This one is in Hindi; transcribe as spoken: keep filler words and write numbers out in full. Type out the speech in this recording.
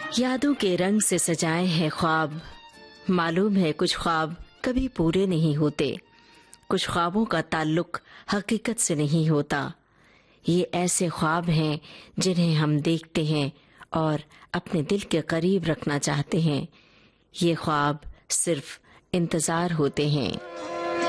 यादों के रंग से सजाए हैं ख्वाब। मालूम है कुछ ख्वाब कभी पूरे नहीं होते, कुछ ख्वाबों का ताल्लुक हकीकत से नहीं होता। ये ऐसे ख्वाब हैं जिन्हें हम देखते हैं और अपने दिल के करीब रखना चाहते हैं। ये ख्वाब सिर्फ इंतजार होते हैं।